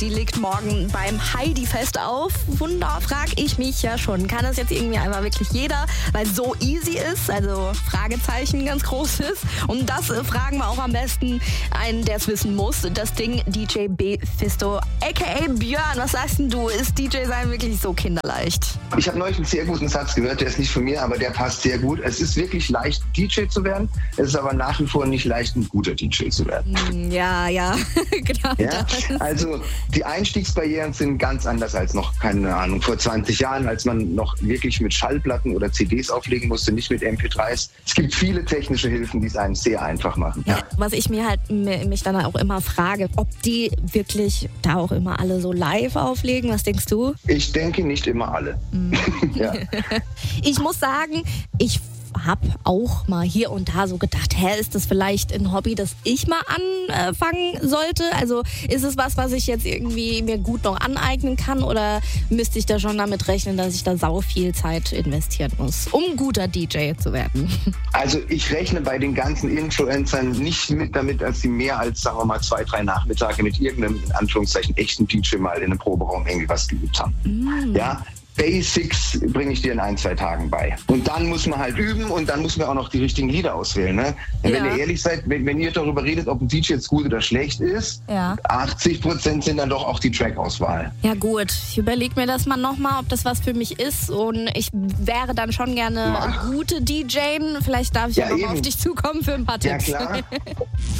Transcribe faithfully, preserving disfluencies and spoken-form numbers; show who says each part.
Speaker 1: Die legt morgen beim Heidi-Fest auf. Wunder, frag ich mich ja schon. Kann das jetzt irgendwie einmal wirklich jeder, weil es so easy ist, also Fragezeichen ganz groß ist. Und das äh, fragen wir auch am besten einen, der es wissen muss. Das Ding D J Befisto, aka Björn. Was sagst denn du? Ist D J sein wirklich so kinderleicht?
Speaker 2: Ich habe neulich einen sehr guten Satz gehört, der ist nicht von mir, aber der passt sehr gut. Es ist wirklich leicht, D J zu werden. Es ist aber nach wie vor nicht leicht, ein guter D J zu werden.
Speaker 1: Ja, ja, genau.
Speaker 2: Ja? Also die Einstiegsbarrieren sind ganz anders als noch, keine Ahnung, vor zwanzig Jahren, als man noch wirklich mit Schallplatten oder C Ds auflegen musste, nicht mit M P dreis. Es gibt viele technische Hilfen, die es einem sehr einfach machen.
Speaker 1: Ja, was ich mir halt mich dann auch immer frage, ob die wirklich da auch immer alle so live auflegen. Was denkst du?
Speaker 2: Ich denke nicht immer alle.
Speaker 1: Mhm.
Speaker 2: Ja.
Speaker 1: Ich muss sagen, ich habe auch mal hier und da so gedacht, hä, ist das vielleicht ein Hobby, das ich mal anfangen sollte? Also ist es was, was ich jetzt irgendwie mir gut noch aneignen kann, oder müsste ich da schon damit rechnen, dass ich da sau viel Zeit investieren muss, um ein guter D J zu werden?
Speaker 2: Also ich rechne bei den ganzen Influencern nicht mit damit, dass sie mehr als, sagen wir mal, zwei, drei Nachmittage mit irgendeinem, in Anführungszeichen, echten D J mal in einem Proberaum irgendwie was geübt haben. Mm. Ja. Basics bringe ich dir in ein, zwei Tagen bei. Und dann muss man halt üben und dann muss man auch noch die richtigen Lieder auswählen. Ne? Ja. Wenn ihr ehrlich seid, wenn, wenn ihr darüber redet, ob ein D J jetzt gut oder schlecht ist, ja. achtzig Prozent sind dann doch auch die Trackauswahl.
Speaker 1: Ja gut, ich überlege mir das mal nochmal, ob das was für mich ist, und ich wäre dann schon gerne Mach. gute D J. Vielleicht darf ich ja, ja noch mal auf dich zukommen für ein paar Tipps.
Speaker 2: Ja, klar.